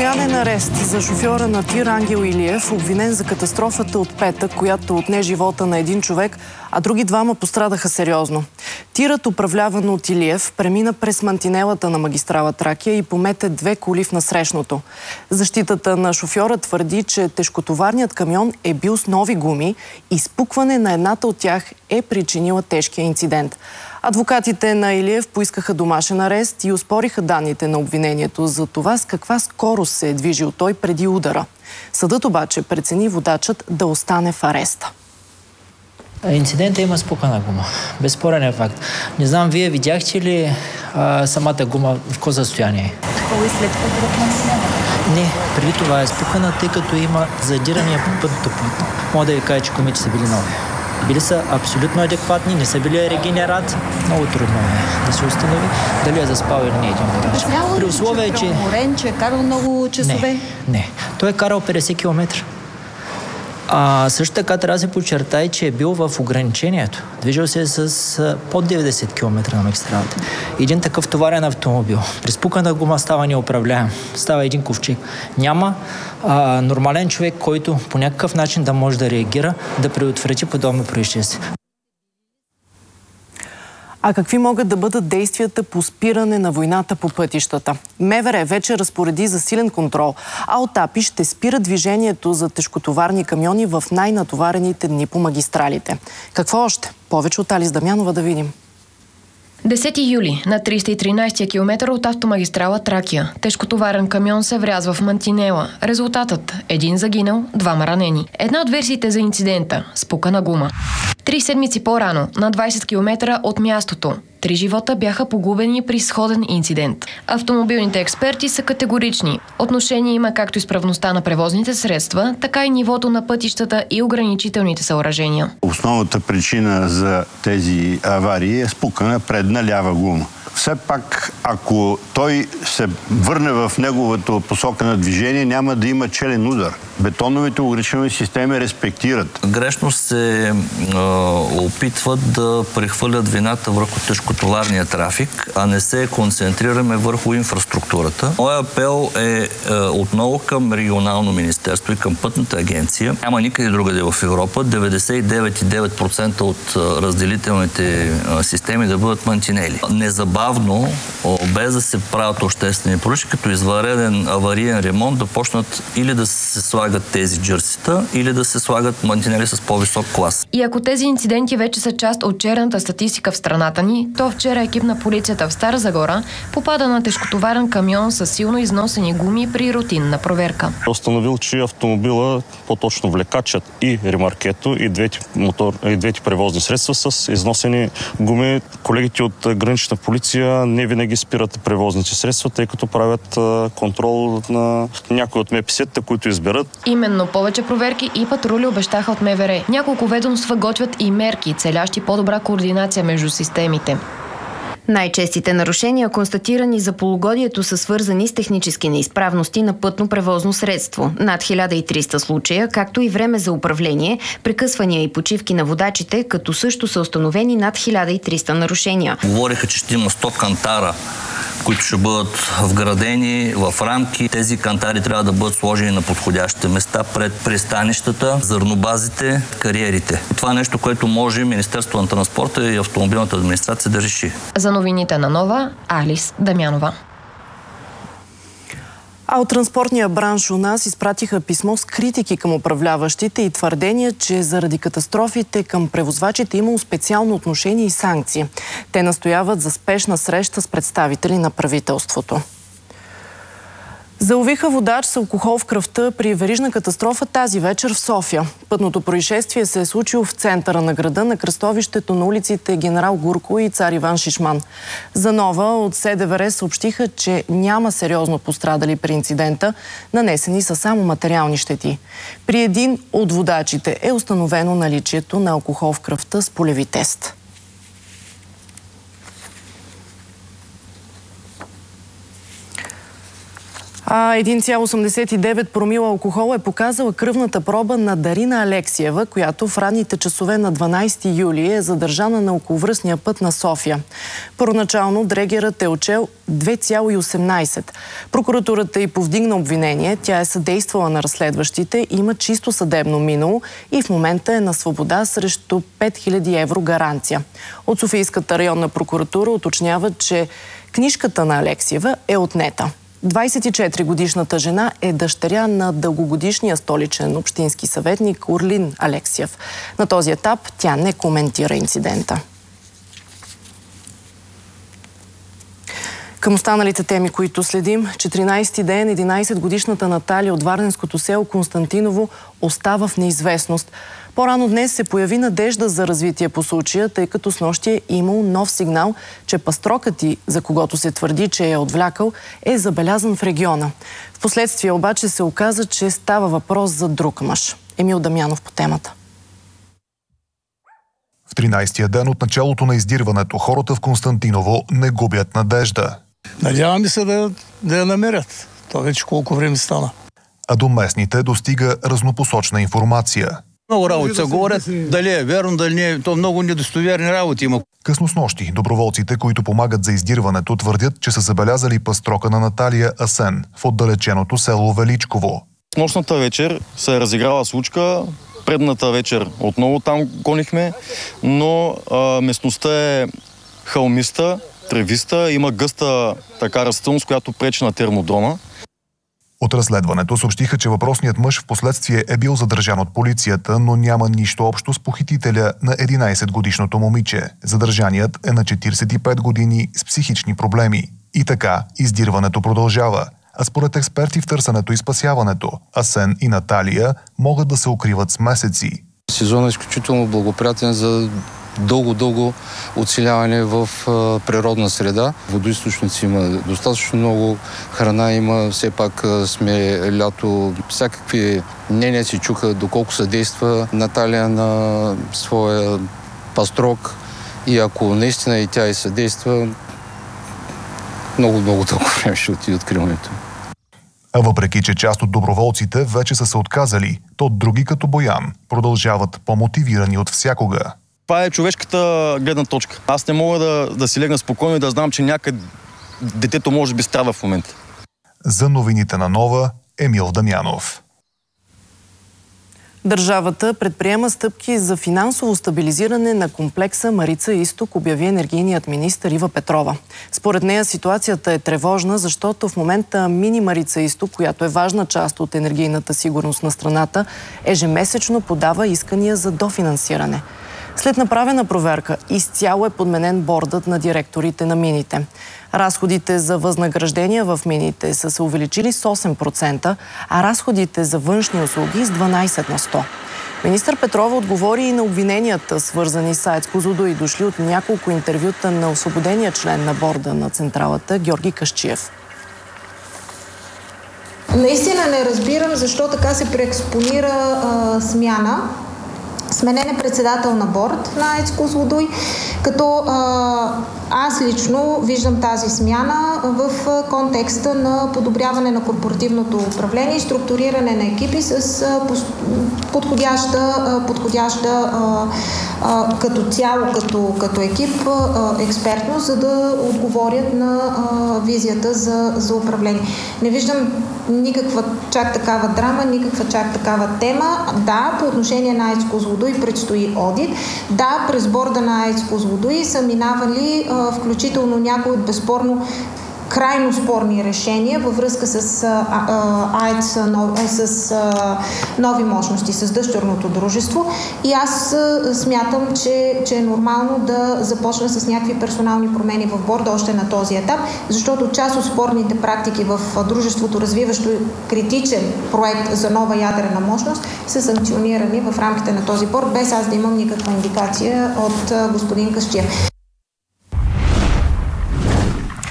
Постоянен арест за шофьора на тир Ангел Илиев, обвинен за катастрофата от петък, която отне живота на един човек, а други двама пострадаха сериозно. Тирът, управляван от Илиев, премина през мантинелата на магистрала Тракия и помете две коли в насрещното. Защитата на шофьора твърди, че тежкотоварният камион е бил с нови гуми и спукване на едната от тях е причинила тежкия инцидент. Адвокатите на Илиев поискаха домашен арест и оспориха данните на обвинението за това с каква скорост се е движил той преди удара. Съдът обаче прецени водачът да остане в ареста. Инцидента има спукана гума. Безспорен е факт. Не знам, вие видяхте ли самата гума в какво състояние е? Какво изследва в мантинела? Не, преди това е спукана, тъй като има задирания по пътното платно. Мога да ви кажа, че гумите са били нови. Били са абсолютно адекватни, не са били регенерат. Много трудно е да се установи дали е заспал или не един водач. При условие, че е уморен, че е карал много часове? Не. Той е карал 50 км. Също така трябва да се подчертай, че е бил в ограничението. Движил се с под 90 км на магистралата. Един такъв товарен автомобил. При спукана гума става неуправляем. Става един ковчег. Няма нормален човек, който по някакъв начин да може да реагира, да предотврати подобно происшествие. А какви могат да бъдат действията по спиране на войната по пътищата? МВР вече разпореди за силен контрол, а от АПИ ще спира движението за тежкотоварни камиони в най-натоварените дни по магистралите. Какво още? Повече от Алис Дамянова да видим. 10 юли на 313 км от автомагистрала Тракия. Тежкотоварен камион се врязва в мантинела. Резултатът – един загинал, двама ранени. Една от версиите за инцидента – спукана гума. 3 седмици по-рано, на 20 км от мястото, 3 живота бяха погубени при сходен инцидент. Автомобилните експерти са категорични. Отношение има както изправността на превозните средства, така и нивото на пътищата и ограничителните съоръжения. Основната причина за тези аварии е спукана предна лява гума. Все пак, ако той се върне в неговата посока на движение, няма да има челен удар. Бетоновите ограничителни системи респектират. Грешно се опитват да прехвърлят вината върху тежкотоварния трафик, а не се концентрираме върху инфраструктурата. Моя апел е отново към регионално министерство и към пътната агенция. Няма никъде другаде в Европа 99,9% от разделителните системи да бъдат мантинели. Незабавно, без да се правят обществени поръчки, като извънреден авариен ремонт, да почнат или да се слагат тези джърсита, или да се слагат мантинели с по-висок клас. И ако тези инциденти вече са част от черната статистика в страната ни, то вчера екип на полицията в Стара Загора попада на тежкотоварен камион с силно износени гуми при рутинна проверка. Установил, че автомобила, по-точно влекачът и ремаркето, и двете превозни средства с износени гуми. Колегите от гранична полиция не винаги спират превозните средства, тъй като правят контрол на някои от МПС-та, които изберат. Именно повече проверки и патрули обещаха от МВР. Няколко ведомства готвят и мерки, целящи по-добра координация между системите. Най-честите нарушения, констатирани за полугодието, са свързани с технически неизправности на пътно превозно средство. Над 1300 случая, както и време за управление, прекъсвания и почивки на водачите, като също са установени над 1300 нарушения. Говориха, че ще има 100 кантара, които ще бъдат вградени в рамки. Тези кантари трябва да бъдат сложени на подходящите места пред пристанищата, зърнобазите, кариерите. Това е нещо, което може Министерството на транспорта и автомобилната администрация да реши. За новините на Нова, Алис Дамянова. А от транспортния бранш у нас изпратиха писмо с критики към управляващите и твърдения, че заради катастрофите към превозвачите имало специално отношение и санкции. Те настояват за спешна среща с представители на правителството. Заловиха водач с алкохол в кръвта при верижна катастрофа тази вечер в София. Пътното происшествие се е случило в центъра на града, на кръстовището на улиците Генерал Гурко и Цар Иван Шишман. За Нова от СДВР съобщиха, че няма сериозно пострадали при инцидента, нанесени са само материални щети. При един от водачите е установено наличието на алкохол в кръвта с полеви тест. 1,89 промила алкохол е показала кръвната проба на Дарина Алексиева, която в ранните часове на 12 юли е задържана на околовръстния път на София. Първоначално дрегерът е отчел 2,18. Прокуратурата й повдигна обвинение. Тя е съдействала на разследващите, има чисто съдебно минало и в момента е на свобода срещу 5000 евро гаранция. От Софийската районна прокуратура уточняват, че книжката на Алексиева е отнета. 24-годишната жена е дъщеря на дългогодишния столичен общински съветник Орлин Алексиев. На този етап тя не коментира инцидента. Към останалите теми, които следим, 14-ти ден 11-годишната Наталия от варненското село Константиново остава в неизвестност. По-рано днес се появи надежда за развитие по случая, тъй като снощи е имал нов сигнал, че пастрокът й, за когото се твърди, че е отвлякал, е забелязан в региона. Впоследствие обаче се оказа, че става въпрос за друг мъж. Емил Дамянов по темата. В 13-тия ден от началото на издирването хората в Константиново не губят надежда. Надяваме се да я намерят. То вече колко време стана. А до местните достига разнопосочна информация. Много работи се говорят, дали е верно, дали не е. То много недостоверни работи има. Късно снощи доброволците, които помагат за издирването, твърдят, че са забелязали пастрока на Наталия Асен в отдалеченото село Величково. Нощната вечер се е разиграла случка. Предната вечер отново там гонихме, но местността е хълмиста, тревиста, има гъста така растителност, която пречи на термодрома. От разследването съобщиха, че въпросният мъж в последствие е бил задържан от полицията, но няма нищо общо с похитителя на 11-годишното момиче. Задържаният е на 45 години с психични проблеми. И така, издирването продължава. А според експерти в търсенето и спасяването, Асен и Наталия могат да се укриват с месеци. Сезонът е изключително благоприятен за дълго оцеляване в природна среда. Водоизточници има достатъчно много, храна има, все пак сме лято. Всякакви мнения се чуха доколко съдейства Наталия на своя пастрок и ако наистина и тя и съдейства, много дълго време ще отиде откриването. А въпреки, че част от доброволците вече са се отказали, то други като Боян продължават по-мотивирани от всякога. Това е човешката гледна точка. Аз не мога да си легна спокойно и да знам, че някъде детето може би страда в момента. За новините на Нова, Емил Дамянов. Държавата предприема стъпки за финансово стабилизиране на комплекса Марица Изток, обяви енергийният министър Ива Петрова. Според нея ситуацията е тревожна, защото в момента мини Марица Изток, която е важна част от енергийната сигурност на страната, ежемесечно подава искания за дофинансиране. След направена проверка, изцяло е подменен бордът на директорите на мините. Разходите за възнаграждения в мините са се увеличили с 8%, а разходите за външни услуги с 12%. Министър Петрова отговори и на обвиненията, свързани с АЕЦ Козлодуй, дошли от няколко интервюта на освободения член на борда на централата Георги Кащиев. Наистина не разбирам защо така се преекспонира смяна. Сменен е председател на борд на АЕЦ Козлодуй, като аз лично виждам тази смяна в контекста на подобряване на корпоративното управление и структуриране на екипи с подходяща като цяло, като екип експертност, за да отговорят на визията за управление. Не виждам никаква чак такава драма, никаква чак такава тема. Да, по отношение на АЕЦ Козлодуй предстои одит. Да, през борда на АЕЦ Козлодуй са минавали включително някои от безспорно крайно спорни решения във връзка с АЕЦ, с нови мощности, с дъщерното дружество. И аз смятам, че е нормално да започна с някакви персонални промени в борда още на този етап, защото част от спорните практики в дружеството, развиващо критичен проект за нова ядрена мощност, са санкционирани в рамките на този борд, без аз да имам никаква индикация от господин Кащиев.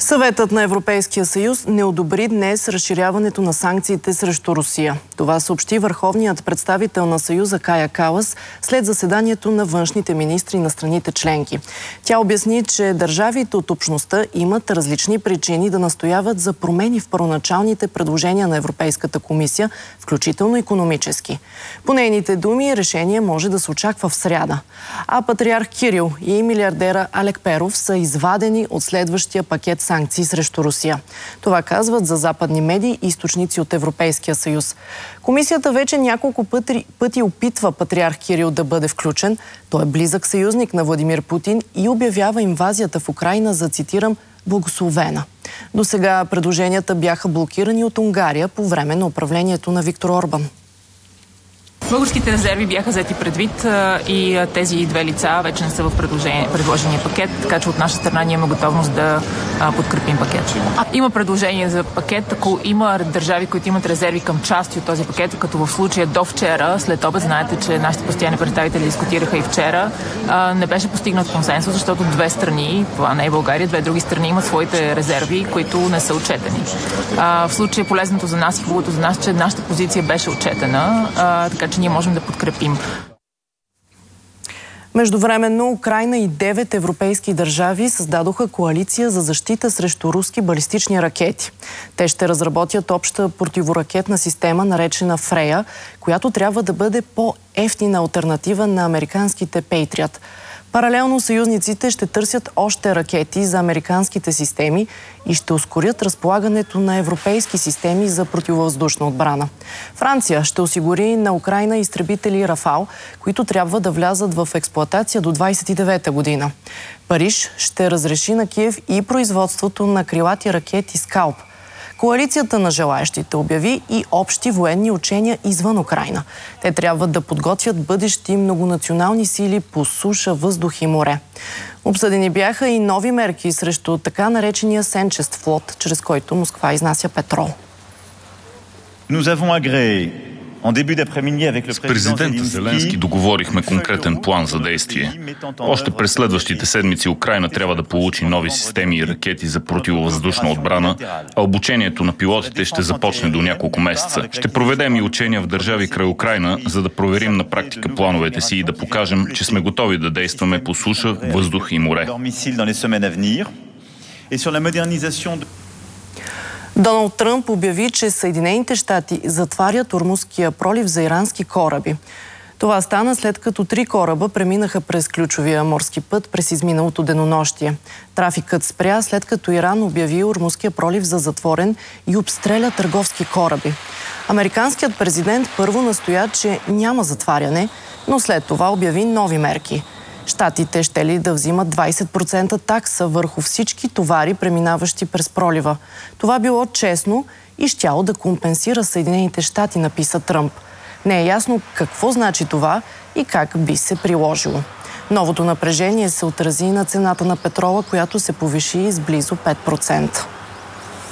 Съветът на Европейския съюз не одобри днес разширяването на санкциите срещу Русия. Това съобщи върховният представител на Съюза Кая Калас след заседанието на външните министри на страните членки. Тя обясни, че държавите от общността имат различни причини да настояват за промени в първоначалните предложения на Европейската комисия, включително икономически. По нейните думи, решение може да се очаква в сряда. А патриарх Кирил и милиардера Алек Перов са извадени от следващия пакет санкции срещу Русия. Това казват за западни медии и източници от Европейския съюз. Комисията вече няколко пъти опитва патриарх Кирил да бъде включен. Той е близък съюзник на Владимир Путин и обявява инвазията в Украйна за, цитирам, благословена. До сега предложенията бяха блокирани от Унгария по време на управлението на Виктор Орбан. Българските резерви бяха взети предвид и тези две лица вече не са в предложения пакет, така че от наша страна ние имаме готовност да подкрепим пакет. Има предложение за пакет, ако има държави, които имат резерви към части от този пакет, като в случая до вчера, след обед, знаете, че нашите постоянни представители дискутираха и вчера, не беше постигнат консенсус, защото две страни, това не е България, две други страни имат своите резерви, които не са отчетени. В случая полезното за нас и хубавото за нас, че нашата позиция беше отчетена, така че ние можем да подкрепим. Междувременно Украйна и 9 европейски държави създадоха коалиция за защита срещу руски балистични ракети. Те ще разработят обща противоракетна система, наречена Фрея, която трябва да бъде по-евтина алтернатива на американските Пейтриот. Паралелно съюзниците ще търсят още ракети за американските системи и ще ускорят разполагането на европейски системи за противовъздушна отбрана. Франция ще осигури на Украйна изтребители Рафал, които трябва да влязат в експлоатация до 29-та година. Париж ще разреши на Киев и производството на крилати ракети Скалп. Коалицията на желаещите обяви и общи военни учения извън Украйна. Те трябва да подготвят бъдещи многонационални сили по суша, въздух и море. Обсъдени бяха и нови мерки срещу така наречения сенчест флот, чрез който Москва изнася петрол. С президента Зеленски договорихме конкретен план за действие. Още през следващите седмици Украйна трябва да получи нови системи и ракети за противовъздушна отбрана, а обучението на пилотите ще започне до няколко месеца. Ще проведем и учения в държави край Украйна, за да проверим на практика плановете си и да покажем, че сме готови да действаме по суша, въздух и море. Доналд Тръмп обяви, че Съединените щати затварят Ормузския пролив за ирански кораби. Това стана след като 3 кораба преминаха през ключовия морски път през изминалото денонощие. Трафикът спря след като Иран обяви Ормузския пролив за затворен и обстреля търговски кораби. Американският президент първо настоя, че няма затваряне, но след това обяви нови мерки. Щатите ще ли да взимат 20% такса върху всички товари, преминаващи през пролива. Това било честно и щяло да компенсира Съединените щати, написа Тръмп. Не е ясно какво значи това и как би се приложило. Новото напрежение се отрази на цената на петрола, която се повиши с близо 5%.